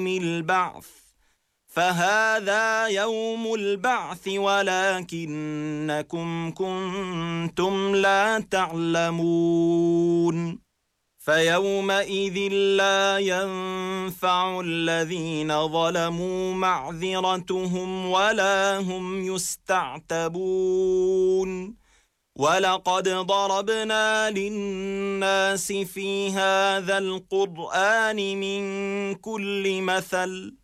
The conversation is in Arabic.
البعث فهذا يوم البعث ولكنكم كنتم لا تعلمون فيومئذ لا ينفع الذين ظلموا معذرتهم ولا هم يستعتبون ولقد ضربنا للناس في هذا القرآن من كل مثل